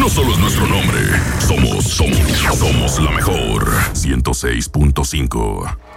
no solo es nuestro nombre. Somos la mejor. 106.5.